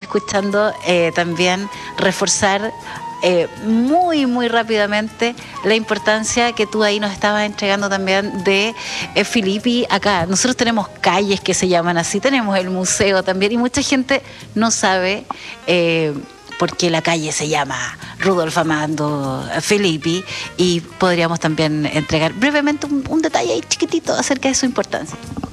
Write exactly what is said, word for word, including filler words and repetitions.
escuchando, eh, también reforzar Eh, muy muy rápidamente la importancia que tú ahí nos estabas entregando también de eh, Filippi acá. Nosotros tenemos calles que se llaman así, tenemos el museo también, y mucha gente no sabe eh, por qué la calle se llama Rudolf Amando Filippi, y podríamos también entregar brevemente un, un detalle ahí chiquitito acerca de su importancia.